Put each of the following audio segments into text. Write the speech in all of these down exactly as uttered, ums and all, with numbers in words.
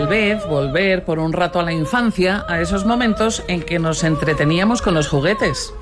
Tal vez volver por un rato a la infancia, a esos momentos en que nos entreteníamos con los juguetes.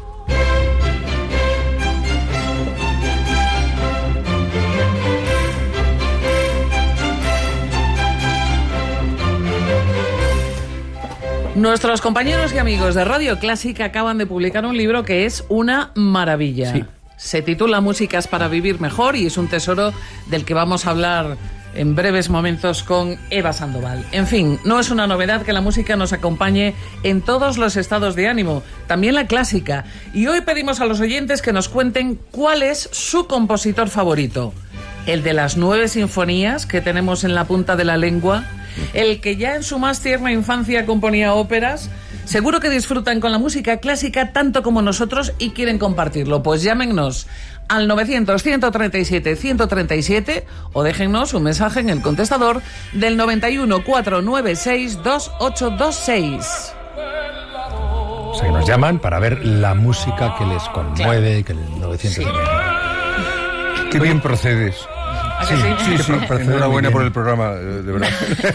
Nuestros compañeros y amigos de Radio Clásica acaban de publicar un libro que es una maravilla. Sí. Se titula Músicas para vivir mejor y es un tesoro del que vamos a hablar en breves momentos con Eva Sandoval. En fin, no es una novedad que la música nos acompañe en todos los estados de ánimo, también la clásica. Y hoy pedimos a los oyentes que nos cuenten cuál es su compositor favorito. ¿El de las nueve sinfonías que tenemos en la punta de la lengua? ¿El que ya en su más tierna infancia componía óperas? Seguro que disfrutan con la música clásica tanto como nosotros y quieren compartirlo. Pues llámennos al novecientos, ciento treinta y siete, ciento treinta y siete o déjennos un mensaje en el contestador del noventa y uno, cuatrocientos noventa y seis, veintiocho veintiséis. O sea, que nos llaman para ver la música que les conmueve, que el novecientos... Sí. Qué bien procedes. Sí, Sí, sí, enhorabuena por el programa, de verdad.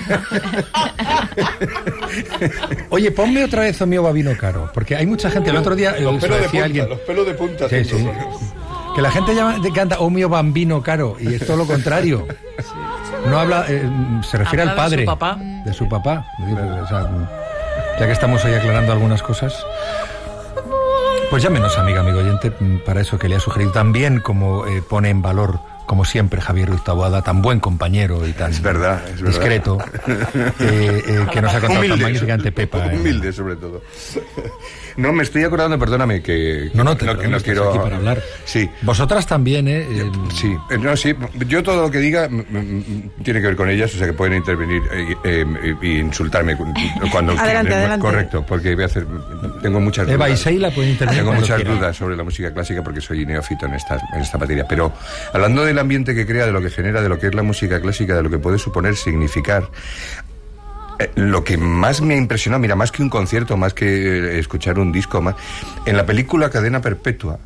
Oye, ponme otra vez O mio bambino caro, porque hay mucha gente, el otro día Los pelos de punta, alguien, los pelos de punta. sí, sí, que la gente llama, canta O mio bambino caro, y es todo lo contrario. No habla, eh, se refiere Habla al padre. de su papá. De su papá. O sea, ya que estamos hoy aclarando algunas cosas, pues llámenos, amiga, amigo oyente, para eso que le ha sugerido también, como eh, pone en valor, como siempre, Javier Ruiz Taboada, tan buen compañero y tan Es verdad, es verdad. discreto, eh, eh, que nos ha contado Humilde, tan magníficamente Pepa. eh. Humilde, sobre todo. No, me estoy acordando, perdóname, que... No, no, te no, no, que no estás quiero... aquí para hablar. Sí. Vosotras también, ¿eh? eh Sí, eh, no, sí, yo todo lo que diga mm, mm, tiene que ver con ellas, o sea que pueden intervenir e eh, eh, insultarme cuando Adelante, quieran. adelante. Correcto, porque voy a hacer, tengo muchas Eva y dudas. Seila pueden intervenir Tengo cuando muchas quieran. dudas sobre la música clásica porque soy neófito en esta, en esta materia, pero hablando del ambiente que crea, de lo que genera, de lo que es la música clásica, de lo que puede suponer significar, Eh, lo que más me ha impresionado, mira, más que un concierto, más que eh, escuchar un disco, más en la película Cadena Perpetua,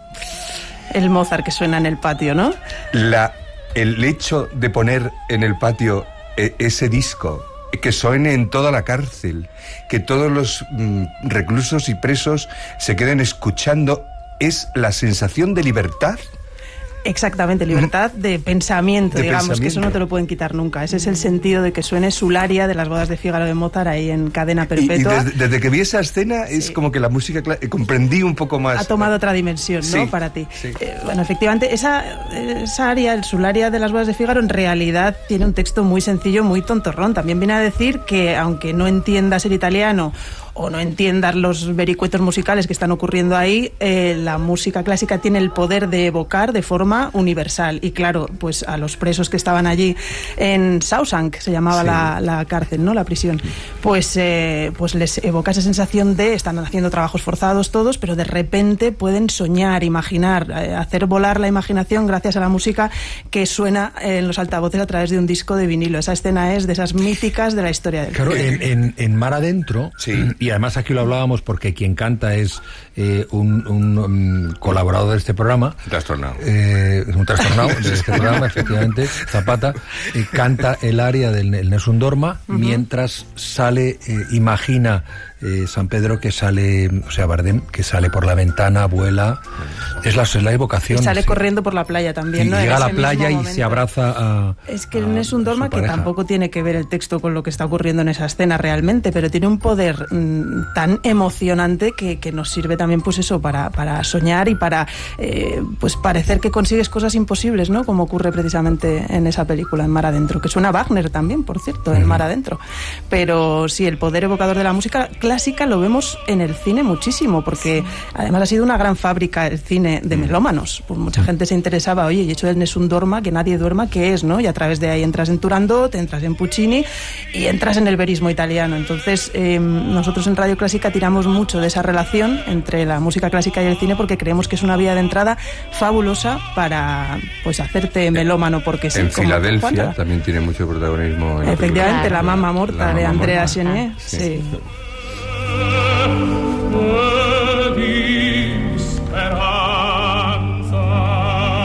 El Mozart que suena en el patio, ¿no? la, el hecho de poner en el patio eh, ese disco, que suene en toda la cárcel, que todos los mm, reclusos y presos se queden escuchando, es la sensación de libertad. Exactamente, libertad de pensamiento, De digamos, pensamiento. que eso no te lo pueden quitar nunca. Ese es el sentido de que suene Sularia de las bodas de Fígaro de Mozart ahí en Cadena Y, y Perpetua. desde, desde que vi esa escena es Sí. como que la música cla- eh, comprendí un poco más. Ha tomado otra dimensión, ¿no? Sí, Para ti. sí. Eh, bueno, efectivamente, esa, esa aria, el Sularia de las bodas de Fígaro, en realidad tiene un texto muy sencillo, muy tontorrón. También viene a decir que, aunque no entiendas el italiano o no entiendas los vericuetos musicales que están ocurriendo ahí, eh, la música clásica tiene el poder de evocar de forma universal. Y claro, pues a los presos que estaban allí en Shawshank, se llamaba Sí. la, la cárcel, ¿no? La prisión, pues, eh, pues les evoca esa sensación de están haciendo trabajos forzados todos, pero de repente pueden soñar, imaginar, eh, hacer volar la imaginación gracias a la música que suena en los altavoces a través de un disco de vinilo. Esa escena es de esas míticas de la historia del Claro, en, en, en Mar Adentro, Sí. y además aquí lo hablábamos porque quien canta es eh, un, un, um, colaborador de este programa, Trastornado. eh, un trastornado de este programa, efectivamente, Zapata, eh, canta el aria del el Nessun Dorma, uh-huh. mientras sale, eh, imagina eh, San Pedro que sale, o sea, Bardem, que sale por la ventana, vuela, es la, es la evocación. Y sale sí. corriendo por la playa también, Y ¿no? llega En a la ese playa mismo y momento. se abraza a... Es que a- no es un a su dorma que pareja. tampoco tiene que ver el texto con lo que está ocurriendo en esa escena realmente, pero tiene un poder mmm, tan emocionante que, que nos sirve también, pues eso, para, para soñar y para eh, pues parecer que consigues cosas imposibles, ¿no? Como ocurre precisamente en esa película, en Mar Adentro, que suena Wagner también, por cierto, en Mar Adentro. Pero sí, el poder evocador de la música clásica lo vemos en el cine muchísimo, porque además ha sido una gran fábrica el cine de melómanos. Pues mucha gente se interesaba, oye, y hecho el Nessun Dorma, que nadie duerma, ¿qué es, no? Y a través de ahí entras en Turandot, entras en Puccini y entras en el verismo italiano. Entonces, eh, nosotros en Radio Clásica tiramos mucho de esa relación entre la música clásica y el cine porque creemos que es una vía de entrada fabulosa para, pues, hacerte melómano, porque sí. En como Filadelfia Juanra. también tiene mucho protagonismo. En la Efectivamente, película. La Mamma Morta La de Mamma Andrea Morta. Chenier. Sí. Sí.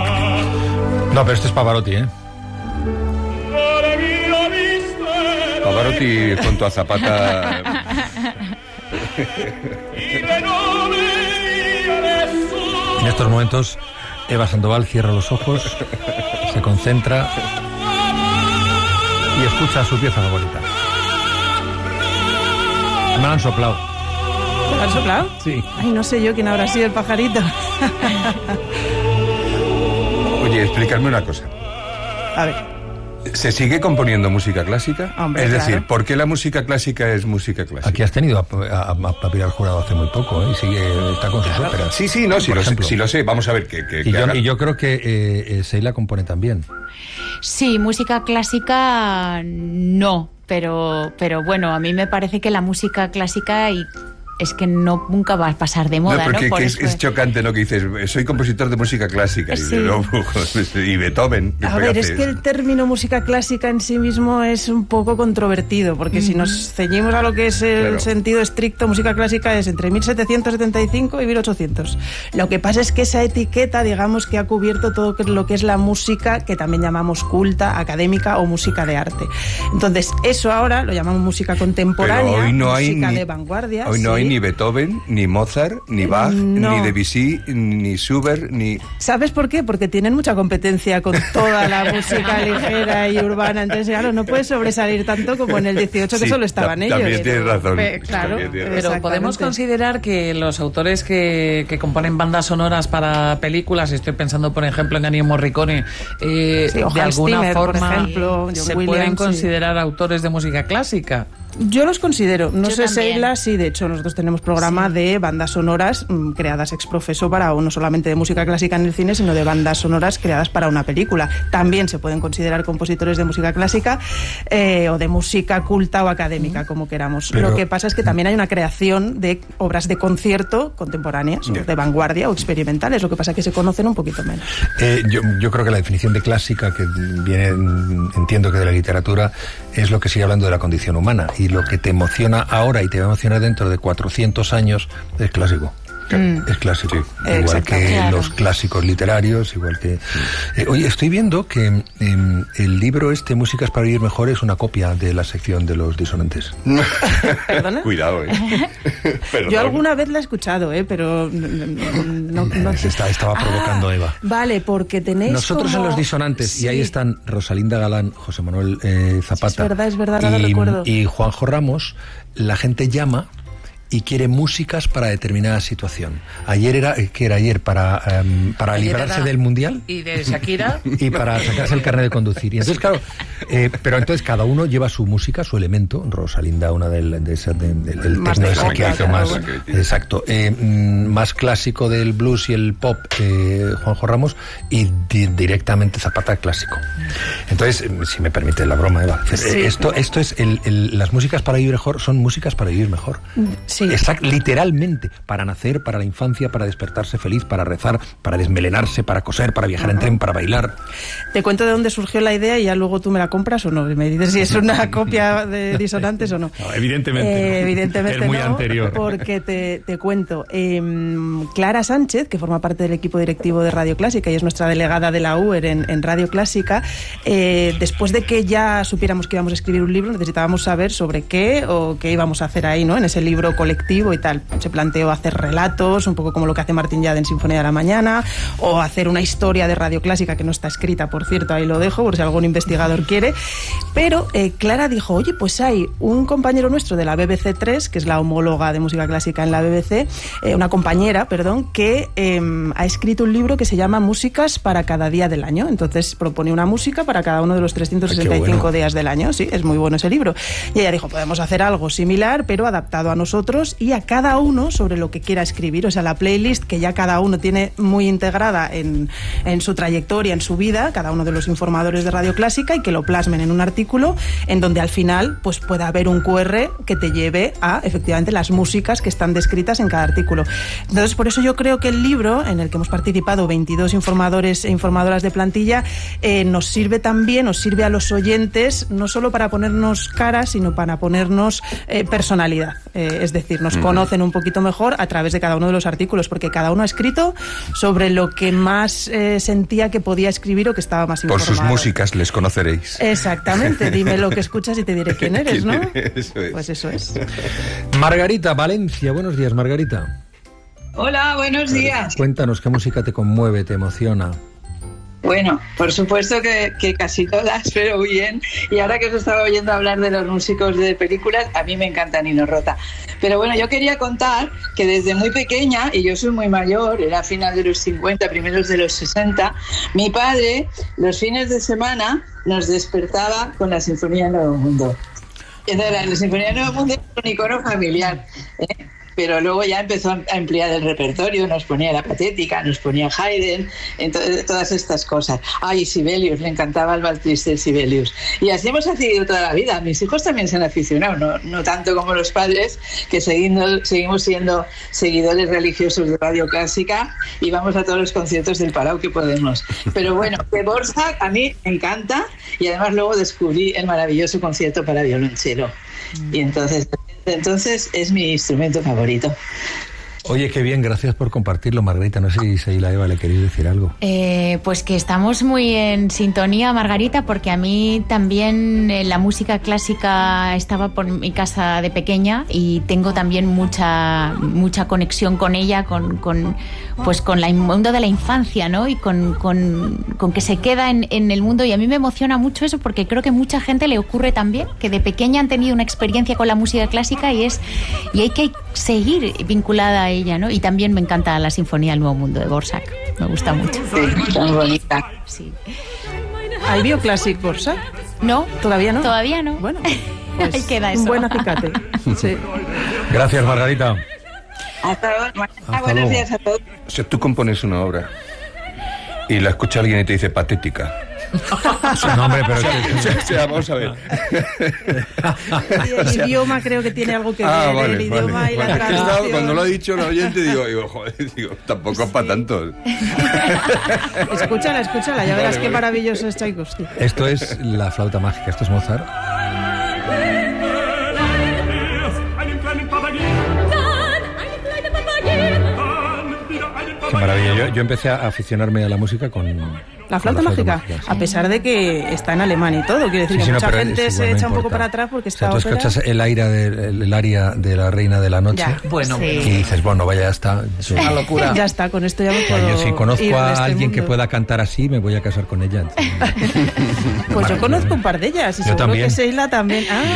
No, pero este es Pavarotti, ¿eh? Pavarotti junto a Zapata. En estos momentos, Eva Sandoval cierra los ojos, se concentra y escucha su pieza favorita. Me la han soplado. ¿Me la han soplado? Sí. Ay, no sé yo quién habrá sido el pajarito. Oye, explícame una cosa. A ver. ¿Se sigue componiendo música clásica? Hombre, es claro. decir, ¿por qué la música clásica es música clásica? Aquí has tenido a, a, a Pilar Jurado hace muy poco, ¿eh? Y sigue, está con sus Claro. óperas. Sí, sí, no, sí lo, sé, sí lo sé. Vamos a ver que... que, Y que yo, haga... y yo creo que eh, eh, Seila compone también. Sí, música clásica no, pero, pero bueno, a mí me parece que la música clásica y es que no nunca va a pasar de moda, no, porque ¿no? Por que es, eso es chocante, ¿no? Que dices, soy compositor de música clásica. Sí. Y, no, y Beethoven. A ver, es que el término música clásica en sí mismo es un poco controvertido, porque mm. si nos ceñimos a lo que es el claro. sentido estricto, música clásica es entre mil setecientos setenta y cinco y mil ochocientos. Lo que pasa es que esa etiqueta, digamos, que ha cubierto todo lo que es la música, que también llamamos culta, académica o música de arte. Entonces, eso ahora lo llamamos música contemporánea, Pero hoy no música hay de ni, vanguardia. Hoy no sí. hay ni Beethoven, ni Mozart, ni Bach, no. ni Debussy, ni Schubert, ni... ¿Sabes por qué? Porque tienen mucha competencia con toda la música ligera y urbana. Entonces, claro, no puedes sobresalir tanto como en el dieciocho, que sí, solo estaban ellos. También tienes razón. Pe claro, tienes pero razón. podemos considerar que los autores que, que componen bandas sonoras para películas, estoy pensando, por ejemplo, en Ennio Morricone, eh, sí, de alguna Zimmer, forma por ejemplo, se Williams, pueden considerar sí. autores de música clásica. Yo los considero, no Yo sé, también. Seila, sí, de hecho nosotros tenemos programa sí. de bandas sonoras mmm, creadas ex profeso para, o no solamente de música clásica en el cine, sino de bandas sonoras creadas para una película. También se pueden considerar compositores de música clásica eh, o de música culta o académica, como queramos. Pero, lo que pasa es que también hay una creación de obras de concierto contemporáneas, yeah. de vanguardia o experimentales, lo que pasa es que se conocen un poquito menos. Eh, yo, yo creo que la definición de clásica, que viene, entiendo que de la literatura, es lo que sigue hablando de la condición humana. Y lo que te emociona ahora y te va a emocionar dentro de cuatrocientos años es clásico. Mm. Es clásico. Sí. Igual que claro. los clásicos literarios, igual que... Eh, oye, estoy viendo que eh, el libro este, Músicas para vivir mejor, es una copia de la sección de los disonantes. ¿Perdona? Cuidado, ¿eh? Yo alguna vez la he escuchado, ¿eh? Pero... No, no, no... Está, estaba provocando ah, Eva. Vale, porque tenéis Nosotros como... en los disonantes, sí. y ahí están Rosalinda Galán, José Manuel eh, Zapata... Sí, es verdad, es verdad, ahora y, recuerdo. Y Juanjo Ramos, la gente llama... y quiere músicas para determinada situación. Ayer era, ¿qué era ayer? Para, um, para ayer librarse del Mundial. Y de Shakira. Y para sacarse el carnet de conducir. Y entonces, claro, eh, pero entonces cada uno lleva su música, su elemento. Rosalinda, una del, de, de, de, del más techno de ese que hizo más, bueno. exacto, eh, más clásico del blues y el pop, eh, Juanjo Ramos, y di, directamente Zapata clásico. Entonces, si me permite la broma, Eva, sí. esto, esto es, el, el, las músicas para vivir mejor son músicas para vivir mejor. Sí. Exact, literalmente, para nacer, para la infancia, para despertarse feliz, para rezar, para desmelenarse, para coser, para viajar uh-huh. en tren, para bailar. Te cuento de dónde surgió la idea y ya luego tú me la compras o no. Y me dices si es una copia de disonantes o no. no evidentemente. Eh, no. Evidentemente es muy no, anterior. Porque te, te cuento. Eh, Clara Sánchez, que forma parte del equipo directivo de Radio Clásica y es nuestra delegada de la U E R en, en Radio Clásica, eh, después de que ya supiéramos que íbamos a escribir un libro, necesitábamos saber sobre qué o qué íbamos a hacer ahí, ¿no? En ese libro colectivo y tal. Se planteó hacer relatos, un poco como lo que hace Martín Yade en Sinfonía de la Mañana, o hacer una historia de Radio Clásica, que no está escrita, por cierto, ahí lo dejo, por si algún investigador quiere. Pero eh, Clara dijo, oye, pues hay un compañero nuestro de la B B C tres, que es la homóloga de música clásica en la B B C, eh, una compañera, perdón, que eh, ha escrito un libro que se llama Músicas para cada día del año. Entonces propone una música para cada uno de los trescientos sesenta y cinco bueno. días del año. Sí, es muy bueno ese libro. Y ella dijo, podemos hacer algo similar, pero adaptado a nosotros y a cada uno sobre lo que quiera escribir. O sea, la playlist que ya cada uno tiene muy integrada en, en su trayectoria, en su vida, cada uno de los informadores de Radio Clásica, y que lo plasmen en un artículo en donde al final pues pueda haber un cu erre que te lleve a, efectivamente, las músicas que están descritas en cada artículo. Entonces, por eso yo creo que el libro, en el que hemos participado veintidós informadores e informadoras de plantilla, eh, nos sirve también, nos sirve a los oyentes, no solo para ponernos cara, sino para ponernos eh, personalidad. Eh, es decir, decir, nos mm. conocen un poquito mejor a través de cada uno de los artículos, porque cada uno ha escrito sobre lo que más eh, sentía que podía escribir o que estaba más informado. Por sus músicas les conoceréis. Exactamente, dime lo que escuchas y te diré quién eres, ¿no? Eso es. Pues eso es. Margarita, Valencia, buenos días, Margarita. Hola, buenos días. Cuéntanos, ¿qué música te conmueve, te emociona? Bueno, por supuesto que, que casi todas, pero bien. Y ahora que os estaba oyendo hablar de los músicos de películas, a mí me encanta Nino Rota. Pero bueno, yo quería contar que desde muy pequeña, y yo soy muy mayor, era final de los cincuenta, primeros de los sesenta, mi padre los fines de semana nos despertaba con la Sinfonía del Nuevo Mundo. Entonces, la Sinfonía del Nuevo Mundo es un icono familiar, ¿eh? Pero luego ya empezó a emplear el repertorio, nos ponía la Patética, nos ponía Haydn, entonces, todas estas cosas. Ay, Sibelius, le encantaba el Vals Triste de Sibelius. Y así hemos seguido toda la vida. Mis hijos también se han aficionado, no, no tanto como los padres, que seguindo, seguimos siendo seguidores religiosos de Radio Clásica y vamos a todos los conciertos del Palau que podemos. Pero bueno, de Dvořák a mí me encanta y además luego descubrí el maravilloso concierto para violonchelo. Y entonces... Entonces es mi instrumento favorito. Oye, qué bien, gracias por compartirlo, Margarita. No sé si Seila Eva le queréis decir algo. Eh, pues que estamos muy en sintonía, Margarita, porque a mí también eh, la música clásica estaba por mi casa de pequeña y tengo también mucha mucha conexión con ella, con, con pues con el mundo de la infancia, ¿no? Y con, con, con que se queda en, en el mundo. Y a mí me emociona mucho eso porque creo que mucha gente le ocurre también, que de pequeña han tenido una experiencia con la música clásica y es y hay que seguir vinculada a ella, ¿no? Y también me encanta la Sinfonía del Nuevo Mundo de Dvořák, me gusta mucho. Sí, tan bonita. Sí. ¿Hay Bioclassic Dvořák? No, todavía no. Todavía no. Bueno, pues ahí queda eso. Un buen acicate. Sí. Gracias, Margarita. Hasta luego. Hasta Buenos luego. días a todos. O sea, tú compones una obra y la escucha alguien y te dice Patética. No, hombre, pero... O sea, o sea, vamos a ver. Y el O sea, idioma creo que tiene algo que ver, Ah, vale, el idioma vale, y la vale. traducción. Cuando lo ha dicho el oyente, digo, digo, joder, digo, tampoco es para tanto. Escúchala, escúchala, ya verás Vale, qué vale. maravilloso es Tchaikovsky. Esto es la flauta mágica, esto es Mozart. Qué maravilla. Yo, yo empecé a aficionarme a la música con... La flauta, con mágica, sí. a pesar de que está en alemán y todo, quiere decir Sí, que sí, no, mucha pero gente es se igual, no echa un poco importa. para atrás porque O sea, esta tú ópera... escuchas el aria de, el, el aria de la Reina de la Noche Ya, Bueno, Sí. y dices, bueno, vaya, ya está. Yo, una locura. Ya está, con esto ya me o sea, puedo yo si ir conozco de a este alguien que mundo. pueda cantar así, me voy a casar con ella. Entonces, Pues yo conozco un par de ellas y Yo seguro también. que Seila también. Ah,